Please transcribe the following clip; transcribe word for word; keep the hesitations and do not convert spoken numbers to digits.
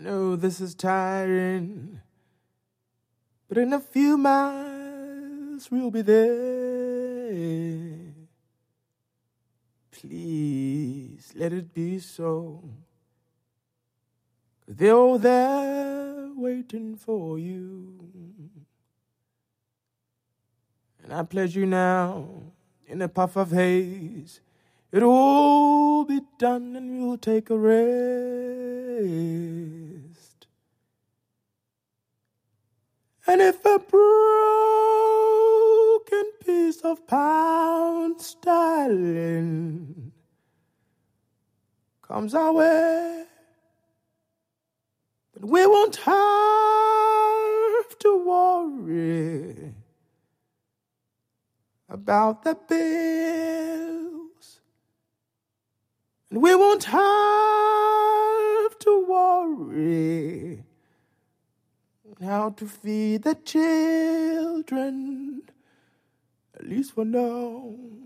know this is tiring, but in a few miles we'll be there. Please let it be so, 'cause they're all there waiting for you. And I pledge you now, in a puff of haze, it'll all be done and we'll take a rest. And if a broken piece of pound sterling comes our way, but we won't have to worry about the bills, and we won't have to worry how to feed the children, at least for now.